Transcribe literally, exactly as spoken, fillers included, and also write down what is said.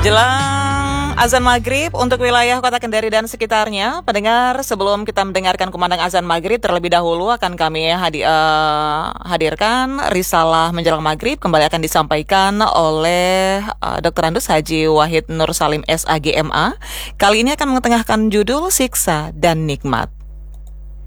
Jelang azan maghrib untuk wilayah Kota Kendari dan sekitarnya, pendengar, sebelum kita mendengarkan kumandang azan maghrib, terlebih dahulu akan kami hadi, uh, hadirkan risalah menjelang maghrib. Kembali akan disampaikan oleh uh, Doktor Andus Haji Wahid Nur Salim S A G M A. Kali ini akan mengetengahkan judul Siksa dan Nikmat.